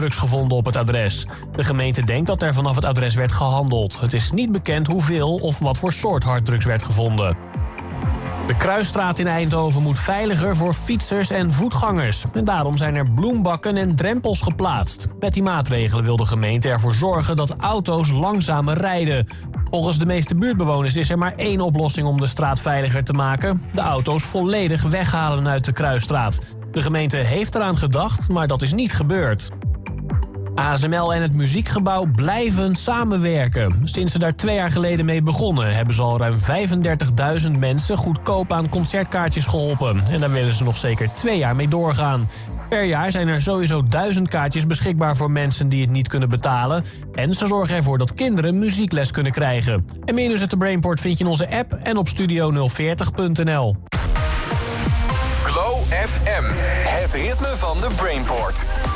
harddrugs gevonden op het adres. De gemeente denkt dat er vanaf het adres werd gehandeld. Het is niet bekend hoeveel of wat voor soort harddrugs werd gevonden. De Kruisstraat in Eindhoven moet veiliger voor fietsers en voetgangers. En daarom zijn er bloembakken en drempels geplaatst. Met die maatregelen wil de gemeente ervoor zorgen dat auto's langzamer rijden. Volgens de meeste buurtbewoners is er maar één oplossing om de straat veiliger te maken: de auto's volledig weghalen uit de Kruisstraat. De gemeente heeft eraan gedacht, maar dat is niet gebeurd. ASML en het Muziekgebouw blijven samenwerken. Sinds ze daar 2 jaar geleden mee begonnen, hebben ze al ruim 35.000 mensen goedkoop aan concertkaartjes geholpen. En daar willen ze nog zeker 2 jaar mee doorgaan. Per jaar zijn er sowieso 1000 kaartjes beschikbaar voor mensen die het niet kunnen betalen. En ze zorgen ervoor dat kinderen muziekles kunnen krijgen. En meer nieuws uit de Brainport vind je in onze app en op studio040.nl. Glow FM, het ritme van de Brainport.